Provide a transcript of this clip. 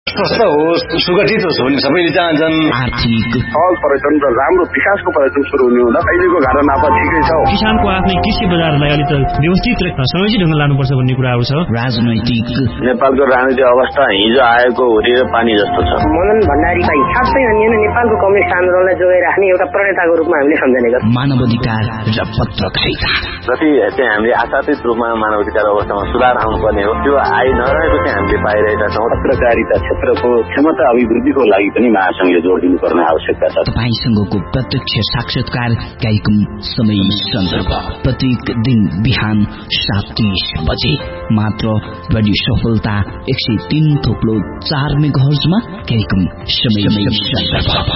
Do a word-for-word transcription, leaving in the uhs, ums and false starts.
स्वस्थ होस्, सुगठित होस् भन्ने सबैले चाहन्छन्। आर्थिक सहज पर्यटन र राम्रो विकासको पर्यटन सुरु हुने हुँदा अहिलेको घाटा नाफा ठिकै छ। किसानको आफ्नै कृषि बजारलाई अलि त व्यवस्थित र समेटित ढङ्गले लानुपर्छ भन्ने कुराहरू छ। राजनैतिक नेपालको राजनीतिक अवस्था हिजो आएको हुरी र पानी जस्तो छ। मदन भण्डारीलाई साँच्चै अनि नेपालको कम्युनिस्ट आन्दोलनलाई जोगाइराख्ने एउटा प्रणेताको रूपमा हामीले सम्झने गर्छौँ। मानवाधिकार र पत्रकारिता जति चाहिँ हामीले आशातीत रूपमा मानवाधिकार अवस्थामा सुधार आउनुपर्ने हो त्यो आइ नरहेको चाहिँ हामीले पाइरहेका छौँ। पत्रकारिता क्षेत्रको क्षमता अभिवृद्धिको लागि पनि महासंघले जोड दिनुपर्ने आवश्यकता छ। तपाईँसँगको प्रत्यक्ष साक्षात्कार कार्यक्रम समय सन्दर्भ प्रत्येक दिन बिहान सात तीस बजे मात्र रेडियो सफलता एक सय तीन थोप्लो चार मेगाहर्जमा कार्यक्रम समय सन्दर्भ।